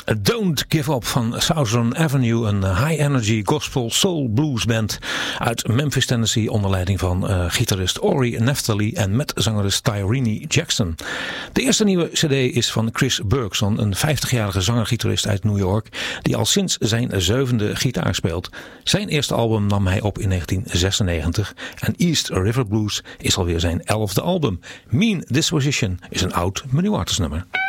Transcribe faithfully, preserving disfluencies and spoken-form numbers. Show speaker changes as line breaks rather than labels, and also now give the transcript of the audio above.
Don't Give Up van Southern Avenue, een high-energy gospel soul blues band uit Memphis, Tennessee, onder leiding van uh, gitarist Ori Neftali en met zangeres Tyrene Jackson. De eerste nieuwe cd is van Chris Bergson, een vijftigjarige zanger-gitarist uit New York, die al sinds zijn zevende gitaar speelt. Zijn eerste album nam hij op in negentien zesennegentig en East River Blues is alweer zijn elfde album. Mean Disposition is een oud Menu Artis nummer.